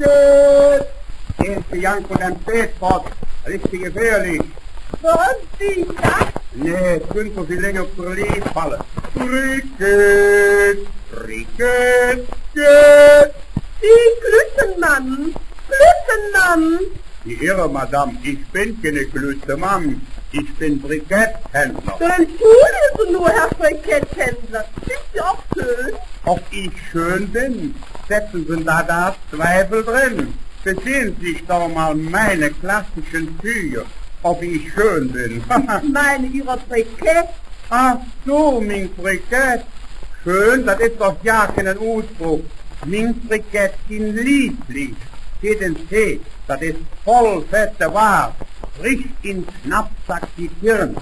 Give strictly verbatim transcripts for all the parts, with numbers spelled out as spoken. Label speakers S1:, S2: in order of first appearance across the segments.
S1: Brücke! Gehen Sie Janko dann Spätfort, das ist gefährlich.
S2: Was ist das?
S1: Nee, es können so viel länger auf der Lied fallen. Brücke! Brücke! Geht!
S2: Die Glüttenmann! Glüttenmann!
S1: Die Irre, Madame, ich bin keine Glützemann, ich bin Briketthändler.
S2: Dann entschuldigen Sie nur, Herr Briketthändler. Sind Sie auch schön?
S1: Ob ich schön bin, setzen Sie da da Zweifel drin. Besehen Sie sich doch mal meine klassischen Züge, ob ich schön bin.
S2: Ich meine Ihre Brikett.
S1: Ach so, mein Brikett. Schön, das ist doch ja kein Ausdruck. Mein Brikett sind lieblich. Geht ins Tee, das ist voll fette Ware. Frisch in Schnappsack die Tirn.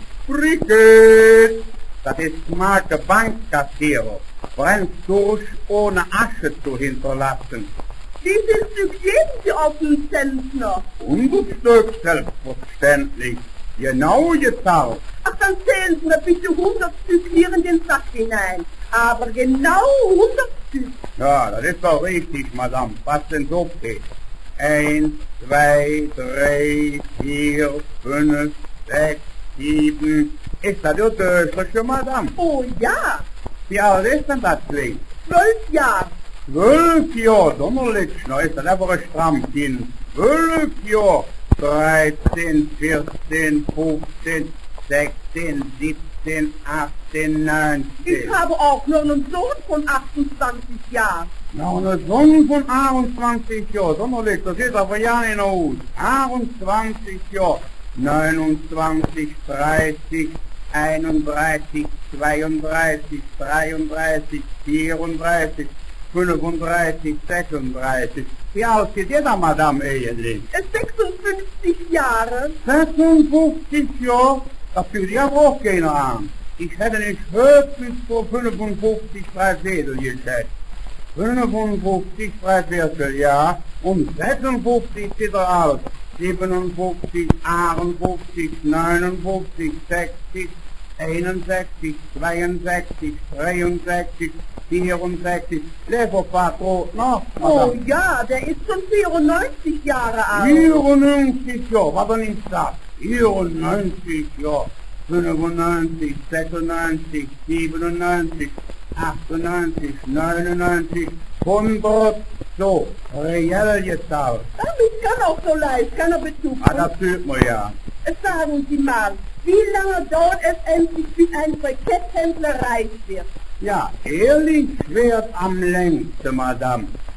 S1: Brikett. Das ist Marke Bankkassierer. Brennt durch, ohne Asche zu hinterlassen.
S2: Wie viel Stück geben Sie auf den Zentner?
S1: hundert Stück, selbstverständlich. Genau gezahlt.
S2: Ach, dann zählen Sie mir bitte hundert Stück hier in den Sack hinein. Aber genau hundert Stück.
S1: Ja, das ist doch richtig, Madame. Was denn so geht? Eins, zwei, drei, vier, fünf, sechs, sieben. Ist das die Döschliche, Madame?
S2: Oh ja,
S1: Wie alt ist denn das Kind?
S2: zwölf Jahre.
S1: Zwölf Jahre, Donnerlitsch, na ist das einfach ein Strammkind. Zwölf Jahre. Dreizehn, vierzehn, fünfzehn, sechzehn, siebzehn, achtzehn, neunzehn.
S2: Ich habe auch nur einen Sohn von achtundzwanzig Jahren.
S1: Na, eine Sonne von achtundzwanzig Jahren, Donnerlitsch, das sieht aber ja nicht aus. achtundzwanzig Jahre, neunundzwanzig, dreißig, einunddreißig, zweiunddreißig, dreiunddreißig, vierunddreißig, fünfunddreißig, sechsunddreißig. Wie alt ist ihr da, Madame, eigentlich?
S2: Es sechsundfünfzig Jahre.
S1: sechsundfünfzig Jahre? Das fühlt ja auch keiner an. Ich hätte nicht höchstens vor fünfundfünfzig Dreiviertel geschätzt. fünfundfünfzig Dreiviertel, ja. Und sechsundfünfzig sieht er aus. siebenundfünfzig, achtundfünfzig, neunundfünfzig, sechzig, einundsechzig, zweiundsechzig, dreiundsechzig, vierundsechzig. Leverpatron noch,
S2: Oh
S1: Madame.
S2: ja, der ist schon vierundneunzig Jahre alt.
S1: vierundneunzig Jahre, was er nicht sagt. vierundneunzig Jahre, fünfundneunzig, sechsundneunzig, siebenundneunzig, achtundneunzig, neunundneunzig, hundert, so, reell gezahlt.
S2: Damit kann auch so leicht, kann er Bezug.
S1: Ah, das fühlt man ja.
S2: Sagen Sie mal, wie lange dauert es endlich, bis ein Briketthändler reich wird?
S1: Ja, ehrlich schwert am längsten, Madame.